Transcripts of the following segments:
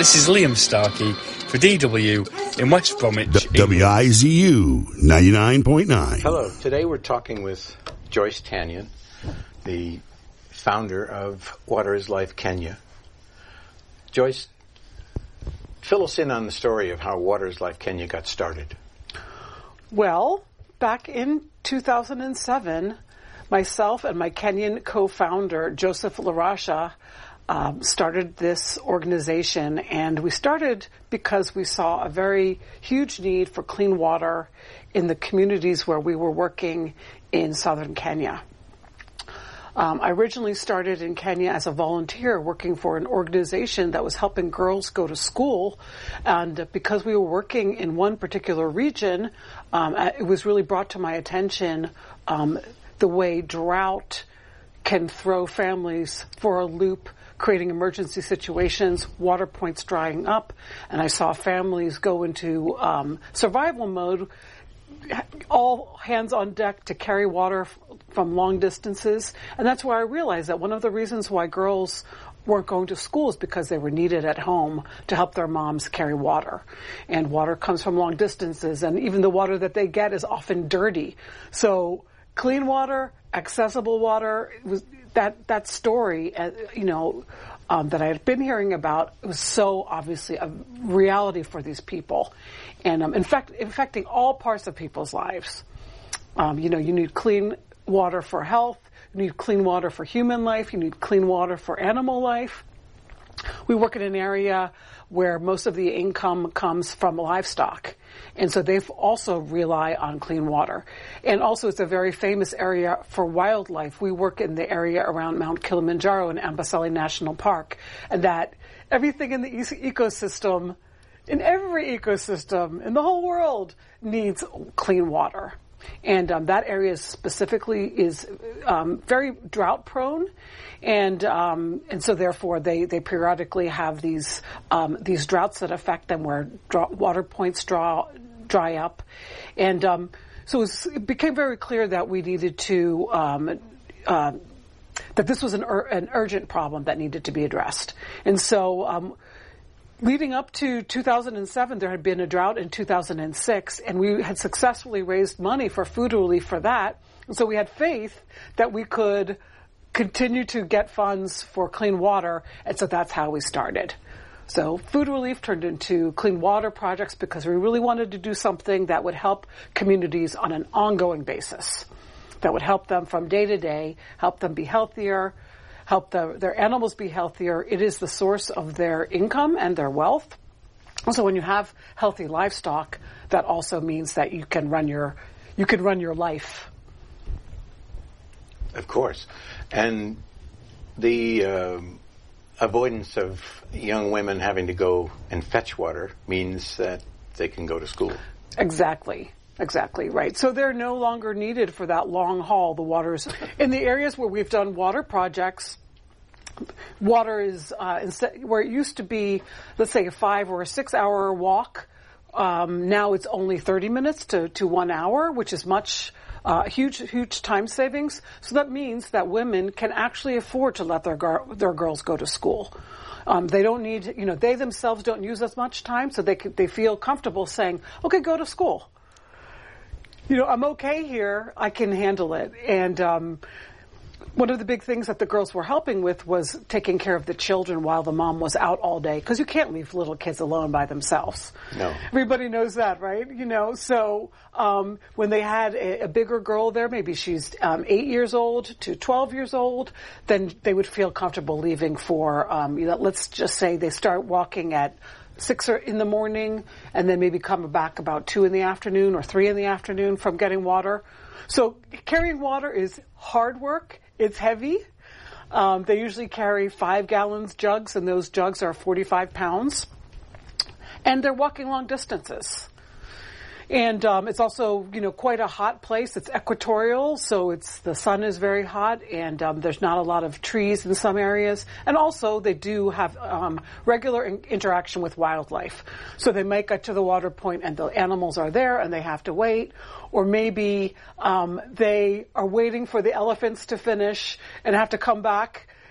This is Liam Starkey for DW in West Bromwich. WIZU 99.9. Hello. Today we're talking with Joyce Tanyan, the founder of Water is Life Kenya. Joyce, fill us in on the story of how Water is Life Kenya got started. Well, back in 2007, myself and my Kenyan co-founder, Joseph Larasha, started this organization, and we started because we saw a very huge need for clean water in the communities where we were working in southern Kenya. I originally started in Kenya as a volunteer working for an organization that was helping girls go to school, and because we were working in one particular region, it was really brought to my attention the way drought can throw families for a loop, creating emergency situations, water points drying up, and I saw families go into survival mode, all hands on deck to carry water from long distances. And that's where I realized that one of the reasons why girls weren't going to school is because they were needed at home to help their moms carry water. And water comes from long distances, and even the water that they get is often dirty. So clean water, accessible water, it was that story, that I had been hearing about, was so obviously a reality for these people, and in fact, affecting all parts of people's lives. You need clean water for health, you need clean water for human life, you need clean water for animal life. We work in an area where most of the income comes from livestock, and so they also rely on clean water. And also it's a very famous area for wildlife. We work in the area around Mount Kilimanjaro in Amboseli National Park, and that everything in the ecosystem, in every ecosystem in the whole world, needs clean water. And that area specifically is very drought prone, and so therefore they periodically have these droughts that affect them, where water points dry up, and so it became very clear that we needed to that this was an urgent problem that needed to be addressed, and so. Leading up to 2007, there had been a drought in 2006, and we had successfully raised money for food relief for that. And so we had faith that we could continue to get funds for clean water, and so that's how we started. So food relief turned into clean water projects because we really wanted to do something that would help communities on an ongoing basis, that would help them from day to day, help them be healthier, help their animals be healthier. It is the source of their income and their wealth. Also, when you have healthy livestock, that also means that you can run your life. Of course. And the avoidance of young women having to go and fetch water means that they can go to school. Exactly, right. So they're no longer needed for that long haul. The water's in the areas where we've done water projects. Water is where it used to be, let's say, a 5 or a 6 hour walk. Now it's only 30 minutes to 1 hour, which is much huge time savings. So that means that women can actually afford to let their girls go to school. They don't need, they themselves don't use as much time, so they feel comfortable saying, "Okay, go to school. I'm okay here. I can handle it." And one of the big things that the girls were helping with was taking care of the children while the mom was out all day, because you can't leave little kids alone by themselves. No. Everybody knows that, right? So when they had a bigger girl there, maybe she's 8 years old to 12 years old, then they would feel comfortable leaving for, let's just say they start walking at 6 in the morning, and then maybe come back about 2 in the afternoon or 3 in the afternoon from getting water. So carrying water is hard work. It's heavy. They usually carry 5-gallon jugs, and those jugs are 45 pounds. And they're walking long distances. And it's also, quite a hot place. It's equatorial, so the sun is very hot, and there's not a lot of trees in some areas. And also, they do have regular interaction with wildlife. So they might get to the water point, and the animals are there, and they have to wait. Or maybe they are waiting for the elephants to finish and have to come back,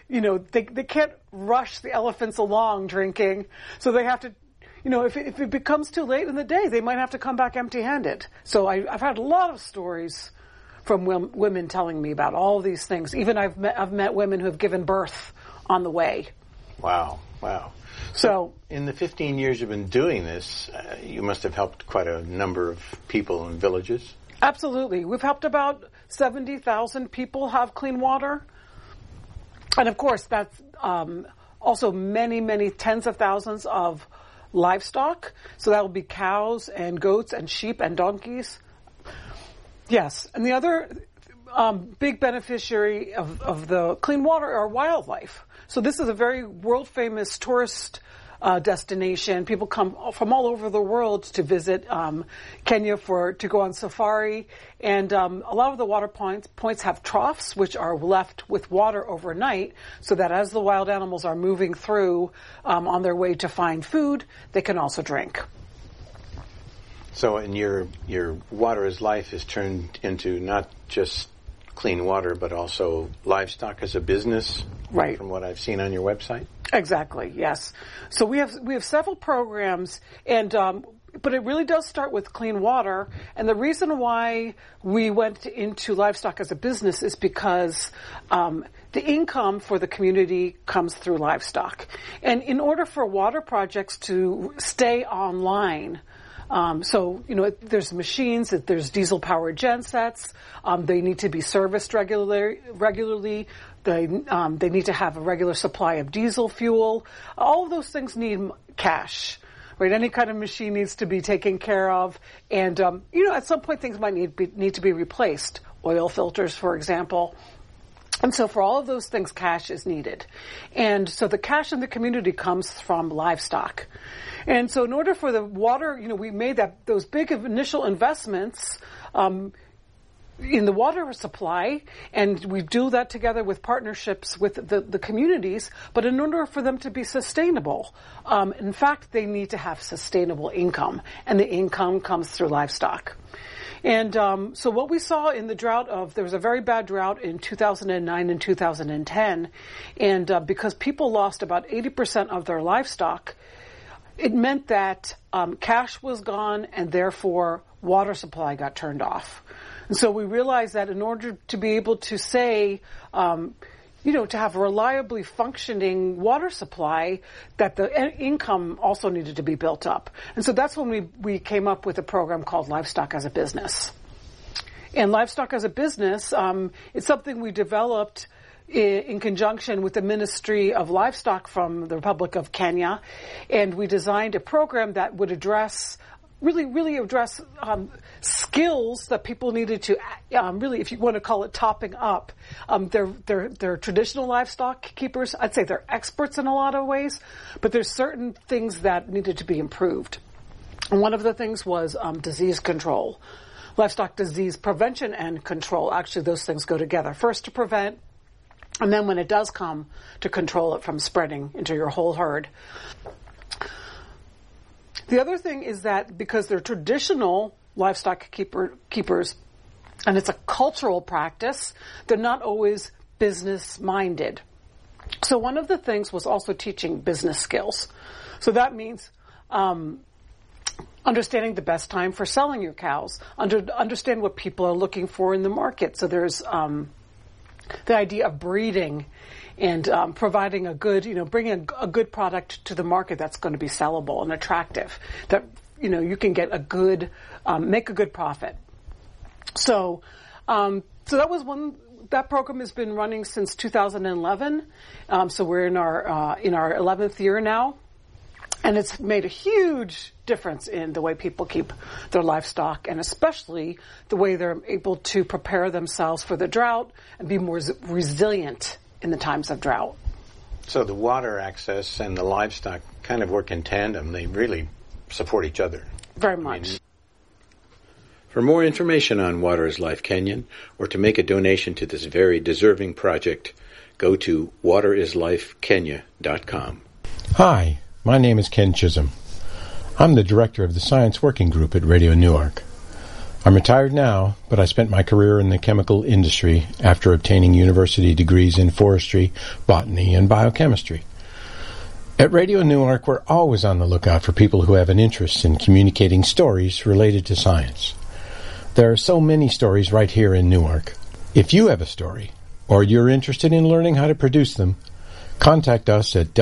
they can't rush the elephants along drinking, so they have to, if it becomes too late in the day, they might have to come back empty-handed. So I've had a lot of stories from women telling me about all these things. Even I've met women who have given birth on the way. Wow. So in the 15 years you've been doing this, you must have helped quite a number of people in villages. Absolutely. We've helped about 70,000 people have clean water. And of course, that's also many, many tens of thousands of livestock. So that will be cows and goats and sheep and donkeys. Yes. And the other big beneficiary of the clean water are wildlife. So this is a very world-famous tourist destination. People come from all over the world to visit Kenya to go on safari. And a lot of the water points have troughs, which are left with water overnight, so that as the wild animals are moving through on their way to find food, they can also drink. So in your Water is Life is turned into not just clean water, but also livestock as a business, right? From what I've seen on your website. Exactly. Yes. So we have several programs, and but it really does start with clean water. And the reason why we went into livestock as a business is because the income for the community comes through livestock, and in order for water projects to stay online. There's machines, there's diesel-powered gensets. They need to be serviced regularly. They need to have a regular supply of diesel fuel. All of those things need cash, right? Any kind of machine needs to be taken care of. And, at some point things might need to be replaced. Oil filters, for example. And so for all of those things, cash is needed. And so the cash in the community comes from livestock. And so in order for the water, we made those big initial investments in the water supply, and we do that together with partnerships with the communities. But in order for them to be sustainable, in fact, they need to have sustainable income, and the income comes through livestock. And so what we saw in the there was a very bad drought in 2009 and 2010, and because people lost about 80% of their livestock, it meant that cash was gone, and therefore water supply got turned off. And so we realized that in order to be able to say, to have a reliably functioning water supply, that the income also needed to be built up. And so that's when we came up with a program called Livestock as a Business. And Livestock as a Business, it's something we developed in conjunction with the Ministry of Livestock from the Republic of Kenya. And we designed a program that would really address skills that people needed to really, if you want to call it topping up. They're traditional livestock keepers. I'd say they're experts in a lot of ways, but there's certain things that needed to be improved. And one of the things was disease control, livestock disease prevention and control. Actually, those things go together. First to prevent, and then when it does come, to control it from spreading into your whole herd. The other thing is that because they're traditional livestock keepers, and it's a cultural practice, they're not always business-minded. So one of the things was also teaching business skills. So that means understanding the best time for selling your cows, understand what people are looking for in the market. So there's the idea of breeding and providing a good, bringing a good product to the market that's going to be sellable and attractive, that, you can get make a good profit. So that was that program has been running since 2011. So we're in our 11th year now. And it's made a huge difference in the way people keep their livestock, and especially the way they're able to prepare themselves for the drought and be more resilient in the times of drought. So the water access and the livestock kind of work in tandem. They really support each other. Very much. For more information on Water is Life Kenyan, or to make a donation to this very deserving project, go to waterislifekenya.com. Hi, my name is Ken Chisholm. I'm the director of the Science Working Group at Radio Newark. I'm retired now, but I spent my career in the chemical industry after obtaining university degrees in forestry, botany, and biochemistry. At Radio Newark, we're always on the lookout for people who have an interest in communicating stories related to science. There are so many stories right here in Newark. If you have a story, or you're interested in learning how to produce them, contact us at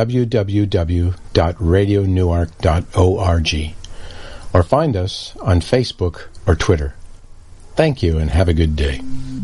www.radionewark.org or find us on Facebook or Twitter. Thank you and have a good day.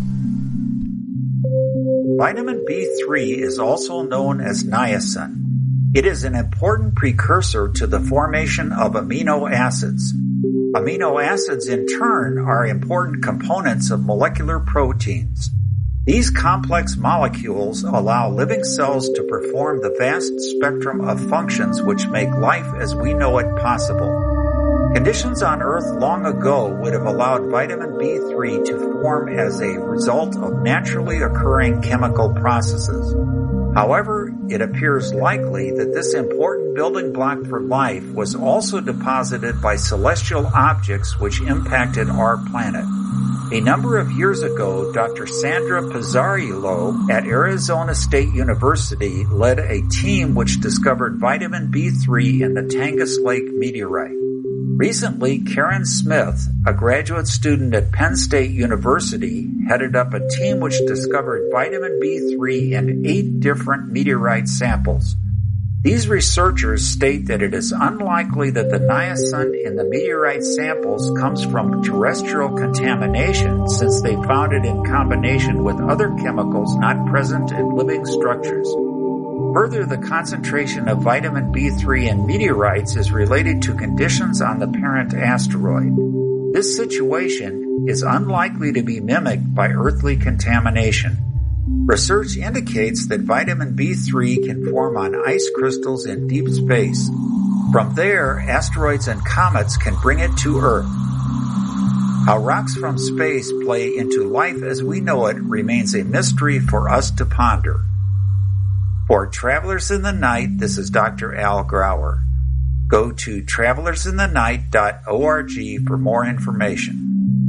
Vitamin B3 is also known as niacin. It is an important precursor to the formation of amino acids. Amino acids, in turn, are important components of molecular proteins. These complex molecules allow living cells to perform the vast spectrum of functions which make life as we know it possible. Conditions on Earth long ago would have allowed vitamin B3 to form as a result of naturally occurring chemical processes. However, it appears likely that this important building block for life was also deposited by celestial objects which impacted our planet. A number of years ago, Dr. Sandra Pizzarillo at Arizona State University led a team which discovered vitamin B3 in the Tangus Lake meteorite. Recently, Karen Smith, a graduate student at Penn State University, headed up a team which discovered vitamin B3 in 8 different meteorite samples. These researchers state that it is unlikely that the niacin in the meteorite samples comes from terrestrial contamination, since they found it in combination with other chemicals not present in living structures. Further, the concentration of vitamin B3 in meteorites is related to conditions on the parent asteroid. This situation is unlikely to be mimicked by earthly contamination. Research indicates that vitamin B3 can form on ice crystals in deep space. From there, asteroids and comets can bring it to Earth. How rocks from space play into life as we know it remains a mystery for us to ponder. For Travelers in the Night, this is Dr. Al Grauer. Go to travelersinthenight.org for more information.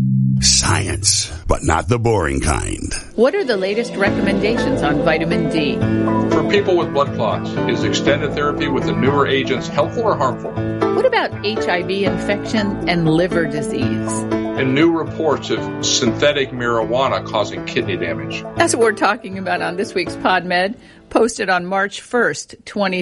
Science, but not the boring kind. What are the latest recommendations on vitamin D? For people with blood clots, is extended therapy with the newer agents helpful or harmful? What about HIV infection and liver disease? And new reports of synthetic marijuana causing kidney damage. That's what we're talking about on this week's PodMed, posted on March 1st,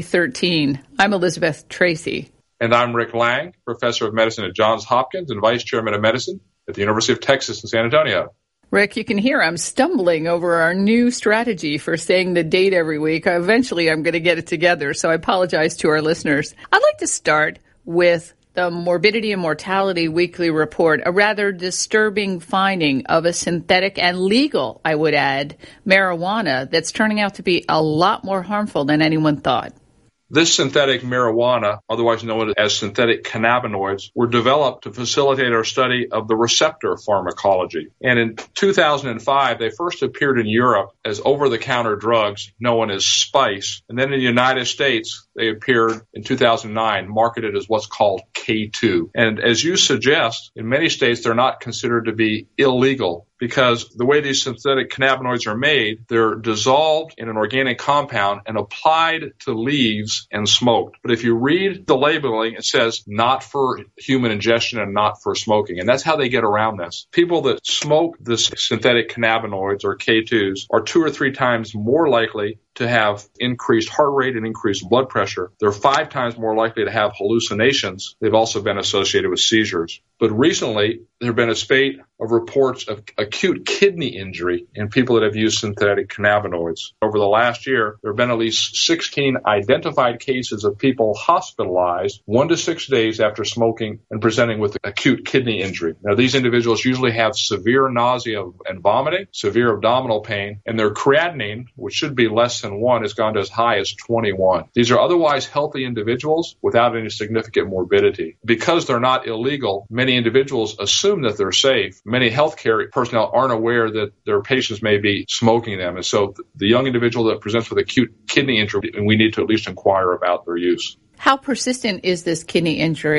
2013. I'm Elizabeth Tracy. And I'm Rick Lang, professor of medicine at Johns Hopkins and vice chairman of medicine at the University of Texas in San Antonio. Rick, you can hear I'm stumbling over our new strategy for saying the date every week. Eventually, I'm going to get it together, so I apologize to our listeners. I'd like to start with the Morbidity and Mortality Weekly Report, a rather disturbing finding of a synthetic and legal, I would add, marijuana that's turning out to be a lot more harmful than anyone thought. This synthetic marijuana, otherwise known as synthetic cannabinoids, were developed to facilitate our study of the receptor pharmacology. And in 2005, they first appeared in Europe as over-the-counter drugs known as Spice. And then in the United States, they appeared in 2009, marketed as what's called K2. And as you suggest, in many states, they're not considered to be illegal, because the way these synthetic cannabinoids are made, they're dissolved in an organic compound and applied to leaves and smoked. But if you read the labeling, it says not for human ingestion and not for smoking. And that's how they get around this. People that smoke this synthetic cannabinoids or K2s are 2 or 3 times more likely to have increased heart rate and increased blood pressure. They're 5 times more likely to have hallucinations. They've also been associated with seizures. But recently, there have been a spate of reports of acute kidney injury in people that have used synthetic cannabinoids. Over the last year, there have been at least 16 identified cases of people hospitalized 1 to 6 days after smoking and presenting with acute kidney injury. Now, these individuals usually have severe nausea and vomiting, severe abdominal pain, and their creatinine, which should be less than 1, has gone to as high as 21. These are otherwise healthy individuals without any significant morbidity. Because they're not illegal, many individuals assume that they're safe. Many healthcare personnel aren't aware that their patients may be smoking them. And so the young individual that presents with acute kidney injury, we need to at least inquire about their use. How persistent is this kidney injury?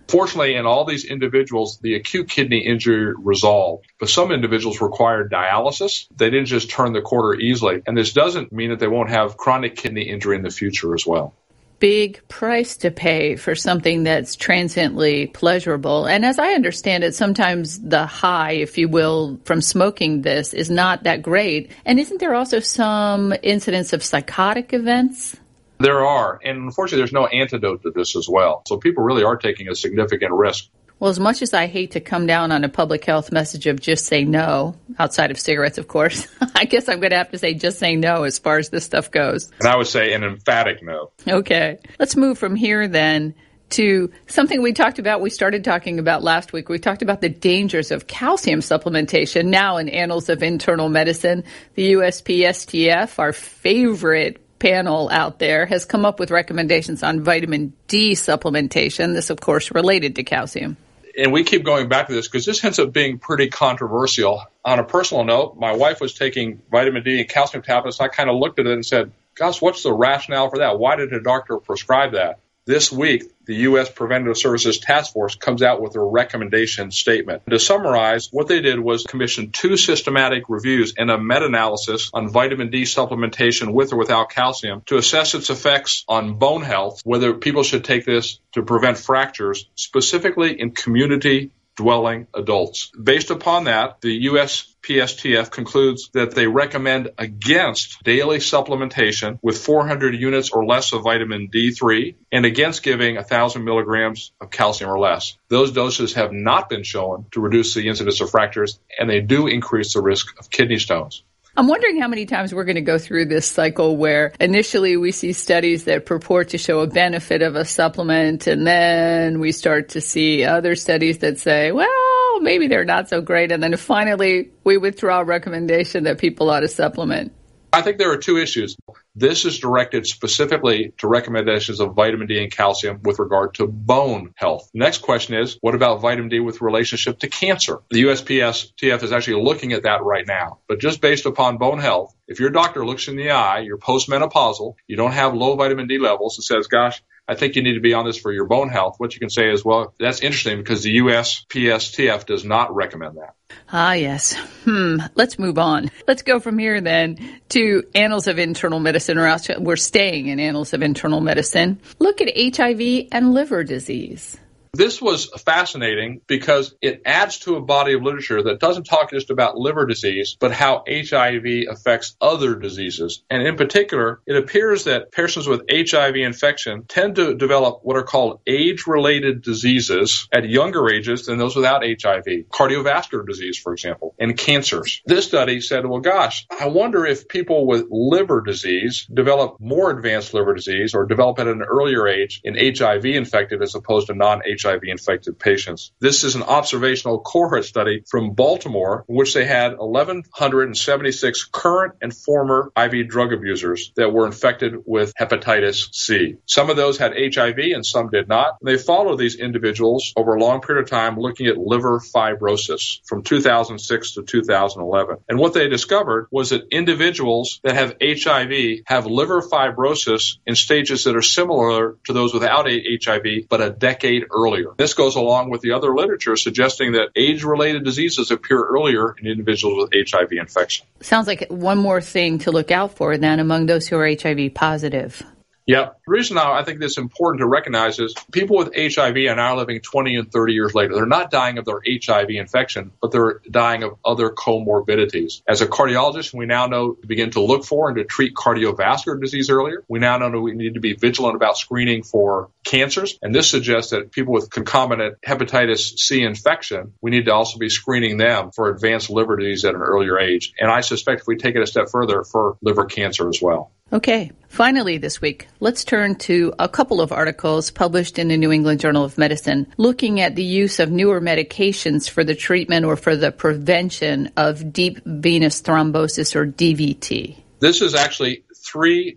Fortunately, in all these individuals, the acute kidney injury resolved. But some individuals required dialysis. They didn't just turn the corner easily. And this doesn't mean that they won't have chronic kidney injury in the future as well. Big price to pay for something that's transiently pleasurable. And as I understand it, sometimes the high, if you will, from smoking this is not that great. And isn't there also some incidence of psychotic events? There are. And unfortunately, there's no antidote to this as well. So people really are taking a significant risk. Well, as much as I hate to come down on a public health message of just say no, outside of cigarettes, of course, I guess I'm going to have to say just say no as far as this stuff goes. And I would say an emphatic no. Okay. Let's move from here then to something we started talking about last week. We talked about the dangers of calcium supplementation. Now in Annals of Internal Medicine, the USPSTF, our favorite panel out there, has come up with recommendations on vitamin D supplementation. This, of course, related to calcium. And we keep going back to this because this ends up being pretty controversial. On a personal note, my wife was taking vitamin D and calcium tablets. I kind of looked at it and said, gosh, what's the rationale for that? Why did a doctor prescribe that? This week, the U.S. Preventive Services Task Force comes out with a recommendation statement. To summarize, what they did was commission 2 systematic reviews and a meta-analysis on vitamin D supplementation with or without calcium to assess its effects on bone health, whether people should take this to prevent fractures, specifically in community-dwelling adults. Based upon that, the USPSTF concludes that they recommend against daily supplementation with 400 units or less of vitamin D3 and against giving 1,000 milligrams of calcium or less. Those doses have not been shown to reduce the incidence of fractures, and they do increase the risk of kidney stones. I'm wondering how many times we're going to go through this cycle where initially we see studies that purport to show a benefit of a supplement, and then we start to see other studies that say, well, maybe they're not so great, and then finally we withdraw a recommendation that people ought to supplement. I think there are 2 issues. This is directed specifically to recommendations of vitamin D and calcium with regard to bone health. Next question is, what about vitamin D with relationship to cancer? The USPSTF is actually looking at that right now. But just based upon bone health, if your doctor looks in the eye, you're postmenopausal, you don't have low vitamin D levels, and says, gosh, I think you need to be on this for your bone health, what you can say is, well, that's interesting because the USPSTF does not recommend that. Ah, yes. Let's move on. Let's go from here then to Annals of Internal Medicine, or else we're staying in Annals of Internal Medicine. Look at HIV and liver disease. This was fascinating because it adds to a body of literature that doesn't talk just about liver disease, but how HIV affects other diseases. And in particular, it appears that persons with HIV infection tend to develop what are called age-related diseases at younger ages than those without HIV. Cardiovascular disease, for example, and cancers. This study said, well, gosh, I wonder if people with liver disease develop more advanced liver disease or develop at an earlier age in HIV-infected as opposed to non-HIV-infected patients. This is an observational cohort study from Baltimore in which they had 1,176 current and former IV drug abusers that were infected with hepatitis C. Some of those had HIV and some did not. They followed these individuals over a long period of time looking at liver fibrosis from 2006 to 2011. And what they discovered was that individuals that have HIV have liver fibrosis in stages that are similar to those without HIV, but a decade earlier. This goes along with the other literature suggesting that age-related diseases appear earlier in individuals with HIV infection. Sounds like one more thing to look out for then among those who are HIV positive. Yeah. The reason now I think it's important to recognize is people with HIV are now living 20 and 30 years later. They're not dying of their HIV infection, but they're dying of other comorbidities. As a cardiologist, we now know to begin to look for and to treat cardiovascular disease earlier. We now know that we need to be vigilant about screening for cancers. And this suggests that people with concomitant hepatitis C infection, we need to also be screening them for advanced liver disease at an earlier age. And I suspect if we take it a step further, for liver cancer as well. Okay. Finally this week, let's turn to a couple of articles published in the New England Journal of Medicine looking at the use of newer medications for the treatment or for the prevention of deep venous thrombosis, or DVT. This is actually 3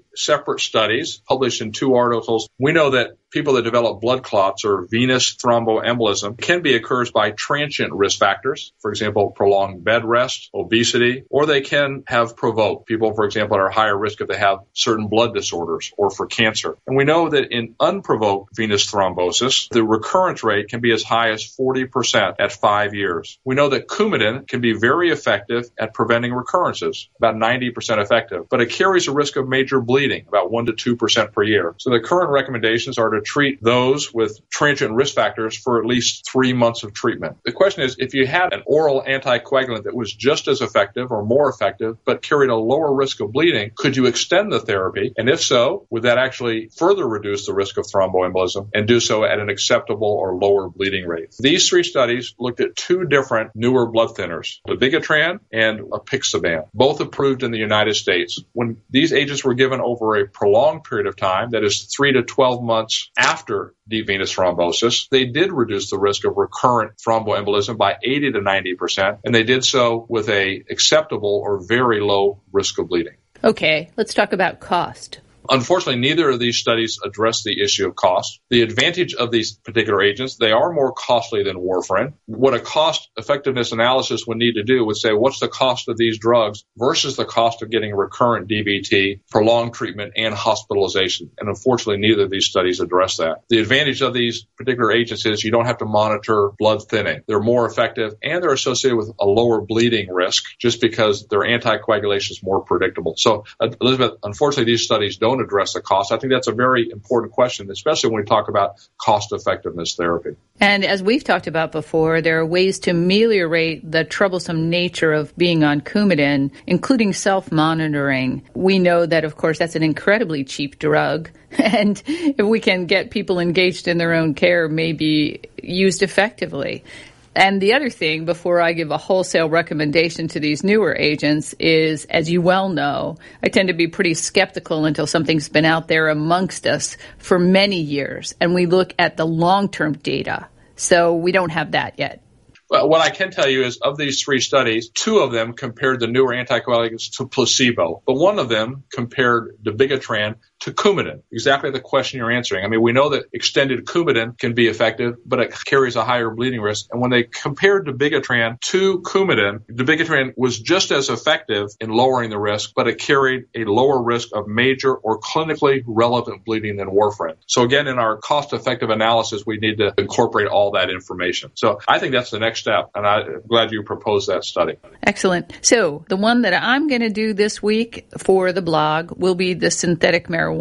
separate studies published in 2 articles. We know that people that develop blood clots or venous thromboembolism can be occurs by transient risk factors, for example, prolonged bed rest, obesity, or they can have provoked. People, for example, are higher risk if they have certain blood disorders or for cancer. And we know that in unprovoked venous thrombosis, the recurrence rate can be as high as 40% at 5 years. We know that Coumadin can be very effective at preventing recurrences, about 90% effective, but it carries a risk of major bleeding, about 1 to 2% per year. So the current recommendations are to treat those with transient risk factors for at least 3 months of treatment. The question is, if you had an oral anticoagulant that was just as effective or more effective, but carried a lower risk of bleeding, could you extend the therapy? And if so, would that actually further reduce the risk of thromboembolism and do so at an acceptable or lower bleeding rate? These 3 studies looked at 2 different newer blood thinners, dabigatran and apixaban, both approved in the United States. When these agents were given over a prolonged period of time, that is 3 to 12 months after deep venous thrombosis, they did reduce the risk of recurrent thromboembolism by 80 to 90%, and they did so with a acceptable or very low risk of bleeding. Okay, let's talk about cost. Unfortunately, neither of these studies address the issue of cost. The advantage of these particular agents, they are more costly than warfarin. What a cost effectiveness analysis would need to do would say, what's the cost of these drugs versus the cost of getting recurrent DVT, prolonged treatment, and hospitalization? And unfortunately, neither of these studies address that. The advantage of these particular agents is you don't have to monitor blood thinning. They're more effective, and they're associated with a lower bleeding risk just because their anticoagulation is more predictable. So, Elizabeth, unfortunately, these studies don't address the cost. I think that's a very important question, especially when we talk about cost-effectiveness therapy. And as we've talked about before, there are ways to ameliorate the troublesome nature of being on Coumadin, including self-monitoring. We know that, of course, that's an incredibly cheap drug. And if we can get people engaged in their own care, may be used effectively. And the other thing, before I give a wholesale recommendation to these newer agents, is, as you well know, I tend to be pretty skeptical until something's been out there amongst us for many years, and we look at the long-term data. So we don't have that yet. Well, what I can tell you is, of these 3 studies, 2 of them compared the newer anticoagulants to placebo, but one of them compared dabigatran to Coumadin, exactly the question you're answering. I mean, we know that extended Coumadin can be effective, but it carries a higher bleeding risk. And when they compared dabigatran to Coumadin, dabigatran was just as effective in lowering the risk, but it carried a lower risk of major or clinically relevant bleeding than warfarin. So again, in our cost-effective analysis, we need to incorporate all that information. So I think that's the next step, and I'm glad you proposed that study. Excellent. So the one that I'm going to do this week for the blog will be the synthetic marijuana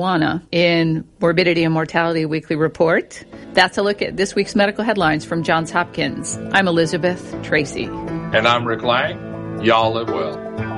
in Morbidity and Mortality Weekly Report. That's a look at this week's medical headlines from Johns Hopkins. I'm Elizabeth Tracy. And I'm Rick Lang. Y'all live well.